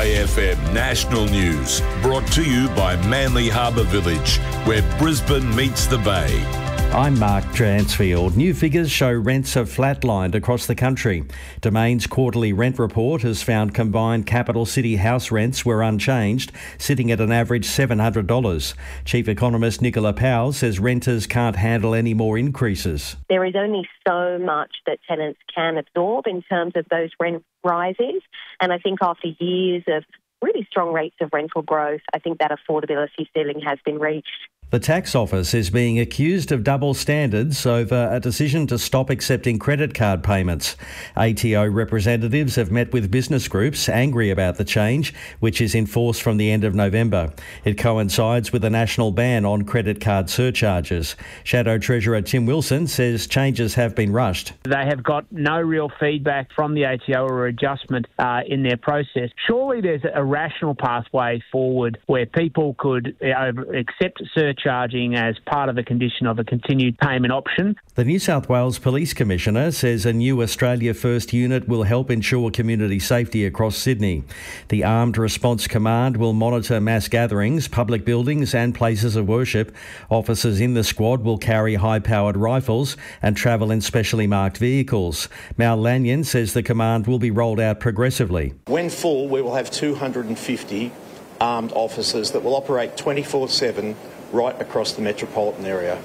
Bay FM National News, brought to you by Manly Harbour Village, where Brisbane meets the Bay. I'm Mark Dransfield. New figures show rents have flatlined across the country. Domain's quarterly rent report has found combined capital city house rents were unchanged, sitting at an average $700. Chief economist Nicola Powell says renters can't handle any more increases. There is only so much that tenants can absorb in terms of those rent rises, and I think after years of really strong rates of rental growth, I think that affordability ceiling has been reached. The tax office is being accused of double standards over a decision to stop accepting credit card payments. ATO representatives have met with business groups angry about the change, which is in force from the end of November. It coincides with a national ban on credit card surcharges. Shadow Treasurer Tim Wilson says changes have been rushed. They have got no real feedback from the ATO or adjustment in their process. Surely there's a rational pathway forward where people could accept surcharging as part of the condition of a continued payment option. The New South Wales Police Commissioner says a new Australia First unit will help ensure community safety across Sydney. The Armed Response Command will monitor mass gatherings, public buildings and places of worship. Officers in the squad will carry high-powered rifles and travel in specially marked vehicles. Mal Lanyon says the command will be rolled out progressively. When full, we will have 250 armed officers that will operate 24/7 right across the metropolitan area.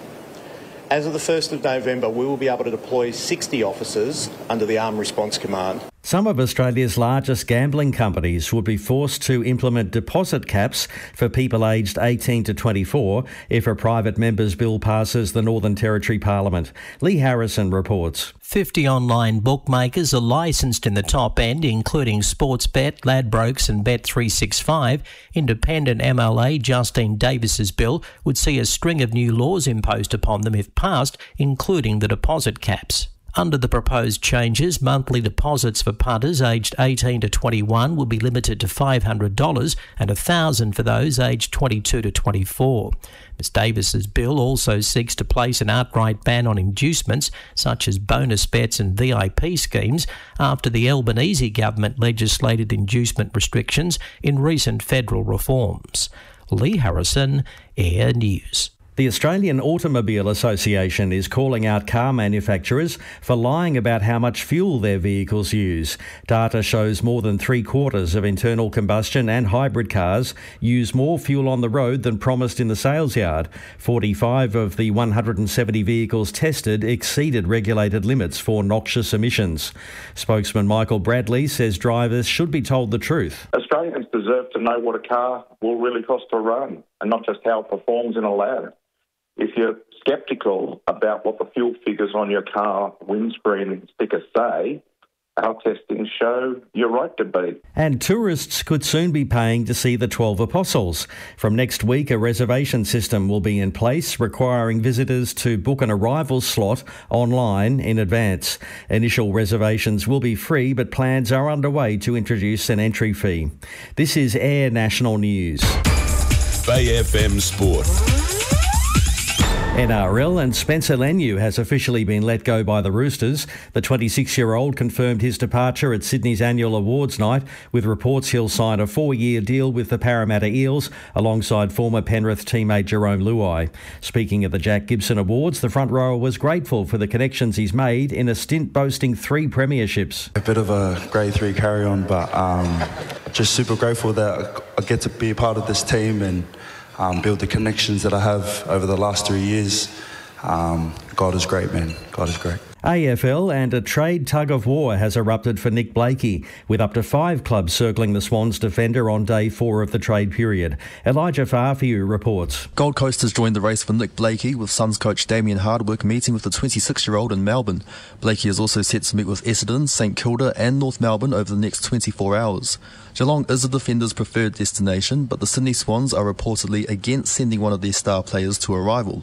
As of the 1st of November, we will be able to deploy 60 officers under the Armed Response Command. Some of Australia's largest gambling companies would be forced to implement deposit caps for people aged 18 to 24 if a private member's bill passes the Northern Territory Parliament. Lee Harrison reports. 50 online bookmakers are licensed in the top end, including Sportsbet, Ladbrokes and Bet365. Independent MLA Justine Davis's bill would see a string of new laws imposed upon them if passed, including the deposit caps. Under the proposed changes, monthly deposits for punters aged 18 to 21 will be limited to $500 and $1,000 for those aged 22 to 24. Ms Davis's bill also seeks to place an outright ban on inducements such as bonus bets and VIP schemes after the Albanese government legislated inducement restrictions in recent federal reforms. Lee Harrison, Air News. The Australian Automobile Association is calling out car manufacturers for lying about how much fuel their vehicles use. Data shows more than 3/4 of internal combustion and hybrid cars use more fuel on the road than promised in the sales yard. 45 of the 170 vehicles tested exceeded regulated limits for noxious emissions. Spokesman Michael Bradley says drivers should be told the truth. Australians deserve to know what a car will really cost to run and not just how it performs in a lab. If you're sceptical about what the fuel figures on your car windscreen stickers say, our testings show you're right to be. And tourists could soon be paying to see the 12 Apostles. From next week, a reservation system will be in place, requiring visitors to book an arrival slot online in advance. Initial reservations will be free, but plans are underway to introduce an entry fee. This is Air National News. Bay FM Sport. NRL and Spencer Leniu has officially been let go by the Roosters. The 26-year-old confirmed his departure at Sydney's annual awards night, with reports he'll sign a 4-year deal with the Parramatta Eels alongside former Penrith teammate Jerome Luai. Speaking at the Jack Gibson Awards, the front rower was grateful for the connections he's made in a stint boasting 3 premierships. A bit of a grade 3 carry-on, but just super grateful that I get to be a part of this team and build the connections that I have over the last 3 years. God is great, man. God is great. AFL and a trade tug-of-war has erupted for Nick Blakey, with up to 5 clubs circling the Swans defender on day 4 of the trade period. Elijah Farfiu reports. Gold Coast has joined the race for Nick Blakey, with Suns coach Damien Hardwick meeting with the 26-year-old in Melbourne. Blakey is also set to meet with Essendon, St Kilda and North Melbourne over the next 24 hours. Geelong is the defender's preferred destination, but the Sydney Swans are reportedly against sending one of their star players to a rival.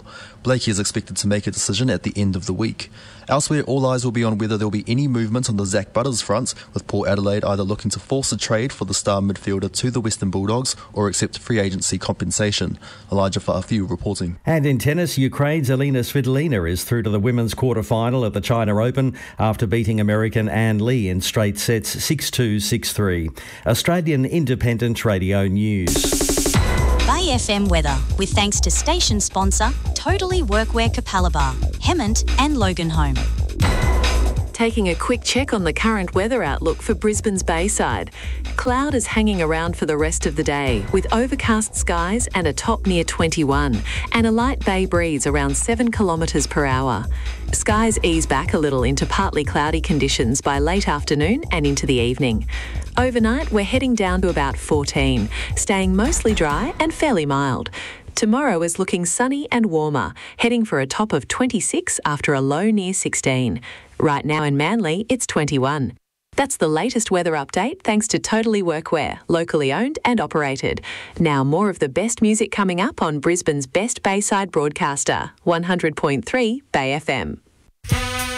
Blakey is expected to make a decision at the end of the week. Elsewhere, all eyes will be on whether there will be any movement on the Zach Butters front, with Port Adelaide either looking to force a trade for the star midfielder to the Western Bulldogs or accept free agency compensation. Elijah Fa'afiu reporting. And in tennis, Ukraine's Elina Svitolina is through to the women's quarter-final at the China Open after beating American Ann Lee in straight sets 6-2, 6-3. Australian Independent Radio News. Bay FM weather, with thanks to station sponsor Totally Workwear Capalaba, Hemmant and Loganholme. Taking a quick check on the current weather outlook for Brisbane's Bayside. Cloud is hanging around for the rest of the day, with overcast skies and a top near 21, and a light bay breeze around 7 kilometres per hour. Skies ease back a little into partly cloudy conditions by late afternoon and into the evening. Overnight, we're heading down to about 14, staying mostly dry and fairly mild. Tomorrow is looking sunny and warmer, heading for a top of 26 after a low near 16. Right now in Manly, it's 21. That's the latest weather update thanks to Totally Workwear, locally owned and operated. Now more of the best music coming up on Brisbane's best Bayside broadcaster, 100.3 Bay FM.